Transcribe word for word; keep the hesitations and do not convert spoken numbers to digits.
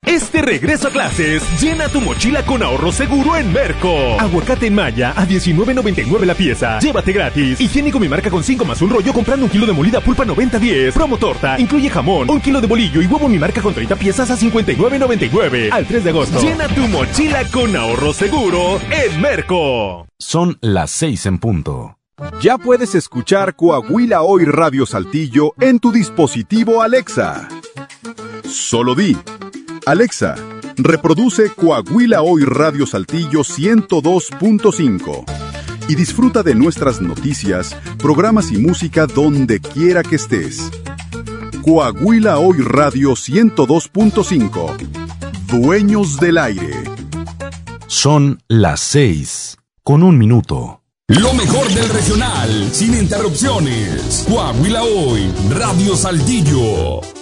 Este regreso a clases, llena tu mochila con ahorro seguro en Merco. Aguacate en Maya a diecinueve noventa y nueve la pieza. Llévate gratis. Higiénico Mi Marca con cinco más un rollo comprando un kilo de molida pulpa noventa diez. Promo torta, incluye jamón, un kilo de bolillo y huevo Mi Marca con treinta piezas a cincuenta y nueve noventa y nueve. Al tres de agosto. Llena tu mochila con ahorro seguro en Merco. Son las seis en punto. Ya puedes escuchar Coahuila Hoy Radio Saltillo en tu dispositivo Alexa. Solo di: Alexa, reproduce Coahuila Hoy Radio Saltillo ciento dos punto cinco y disfruta de nuestras noticias, programas y música donde quiera que estés. Coahuila Hoy Radio ciento dos punto cinco. Dueños del aire. Son las seis con un minuto. Lo mejor del regional, sin interrupciones. Coahuila Hoy Radio Saltillo.